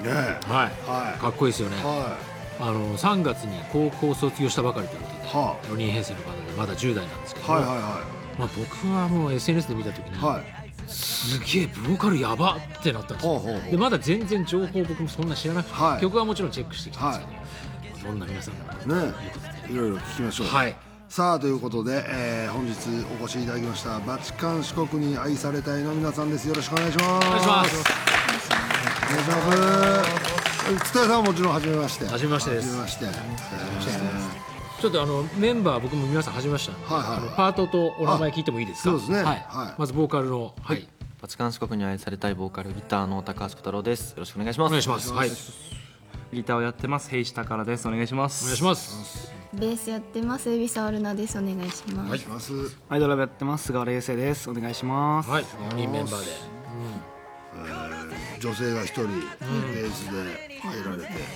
はい、かっこいいですよね。3月に高校卒業したばかりということで、4人編成の方でまだ10代なんですけど、まあ僕はもう SNS で見た時に、すげえボーカルやばってなったんですよ。でまだ全然情報僕もそんな知らなくて、曲はもちろんチェックしてきたんですけど、どんな皆さんかね、 いろいろ聞きましょう。さあということで、本日お越しいただきましたバチカン四国に愛されたいの皆さんです。よろしくお願いします。 お願いします。 お願いします。蔦屋さんはもちろん初めまして。 初めましてです。ちょっとメンバー僕も皆さん初めました。パートとお名前聞いてもいいですか？ そうですね。 まずボーカルのバチカン四国に愛されたいボーカルギターの高橋小太郎です。よろしくお願いします。 お願いします。 ギターをやってます平石宝です。お願いします。 お願いします。 ベースやってます海老沢ルナです。お願いします。 アイドラブやってます菅原英生です。お願いします。 4人メンバーで、 女性が1人ベースで入られて、